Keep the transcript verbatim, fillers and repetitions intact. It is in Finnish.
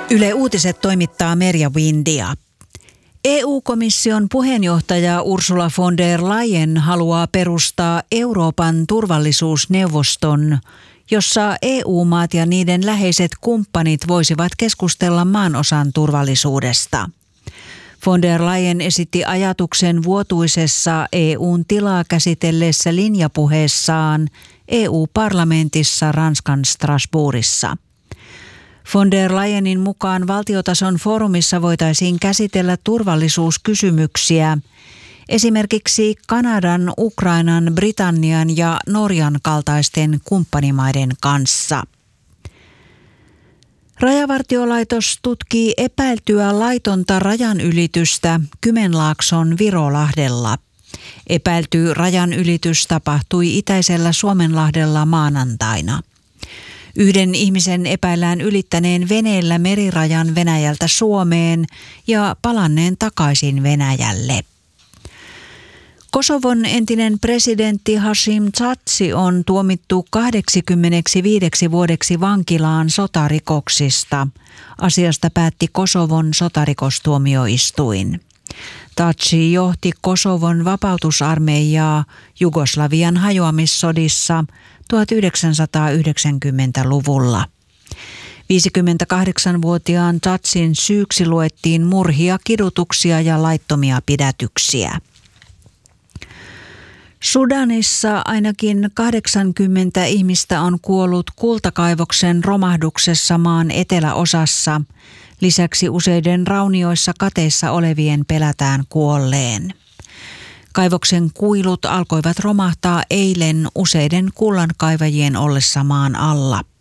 Yle Uutiset toimittaa Merja Windia. E U-komission puheenjohtaja Ursula von der Leyen haluaa perustaa Euroopan turvallisuusneuvoston, jossa E U-maat ja niiden läheiset kumppanit voisivat keskustella maanosan turvallisuudesta. Von der Leyen esitti ajatuksen vuotuisessa E U:n tilaa käsitelleessä linjapuheessaan E U-parlamentissa Ranskan Strasbourgissa. Von der Leyenin mukaan valtiotason foorumissa voitaisiin käsitellä turvallisuuskysymyksiä, esimerkiksi Kanadan, Ukrainan, Britannian ja Norjan kaltaisten kumppanimaiden kanssa. Rajavartiolaitos tutkii epäiltyä laitonta rajanylitystä Kymenlaakson Virolahdella. Epäilty rajanylitys tapahtui itäisellä Suomenlahdella maanantaina. Yhden ihmisen epäillään ylittäneen veneellä merirajan Venäjältä Suomeen ja palanneen takaisin Venäjälle. Kosovon entinen presidentti Hashim Thaçi on tuomittu kahdeksankymmentäviisi vuodeksi vankilaan sotarikoksista. Asiasta päätti Kosovon sotarikostuomioistuin. Thaçi johti Kosovon vapautusarmeijaa Jugoslavian hajoamissodissa tuhatyhdeksänsataayhdeksänkymmentäluvulla. viisikymmentäkahdeksanvuotiaan Thaçin syyksi luettiin murhia, kidutuksia ja laittomia pidätyksiä. Sudanissa ainakin kahdeksankymmentä ihmistä on kuollut kultakaivoksen romahduksessa maan eteläosassa. Lisäksi useiden raunioissa kateissa olevien pelätään kuolleen. Kaivoksen kuilut alkoivat romahtaa eilen useiden kullankaivajien ollessa maan alla.